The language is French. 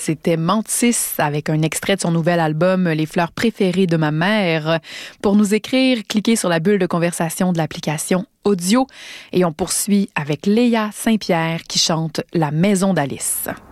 C'était Mantis avec un extrait de son nouvel album Les fleurs préférées de ma mère. Pour nous écrire, cliquez sur la bulle de conversation de l'application audio et on poursuit avec Léa Saint-Pierre qui chante La maison d'Alice.